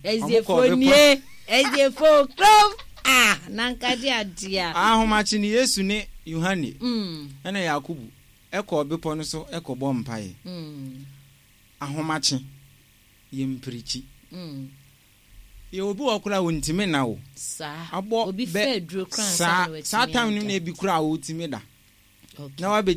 Eziefonie Eziefo club nankadi adia ahomachi ni Yesu ne Yohane ena Yakubu ekọ bepo no so ekọbọ mpae ahomachi yemprichi ye obi okura wontime na wo sa obi fe duro kran sa time no na ebi kura wo timi da na wa